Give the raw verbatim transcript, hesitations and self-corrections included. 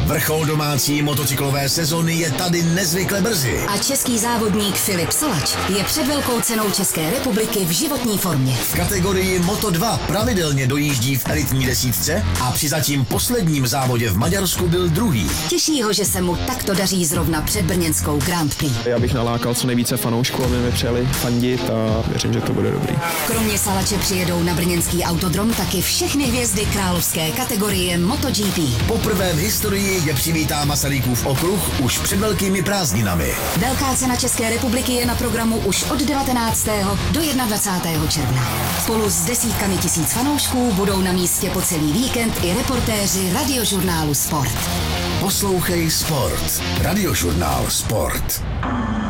Vrchol domácí motocyklové sezony je tady nezvykle brzy. A český závodník Filip Salač je před velkou cenou České republiky v životní formě. V kategorii Moto dva pravidelně dojíždí v elitní desítce a při zatím posledním závodě v Maďarsku byl druhý. Těší ho, že se mu takto daří zrovna před brněnskou Grand Prix. Já bych nalákal co nejvíce fanoušků, aby mi přijeli fandit a věřím, že to bude dobrý. Kromě Salače přijedou na brněnský autodrom taky všechny hvězdy královské kategorie MotoGP. Poprvé v historii je přivítá Masarykův okruh už před velkými prázdninami. Velká cena České republiky je na programu už od devatenáctého do dvacátého prvního června. Spolu s desítkami tisíc fanoušků budou na místě po celý víkend i reportéři radiožurnálu Sport. Poslouchej Sport. Radiožurnál Sport.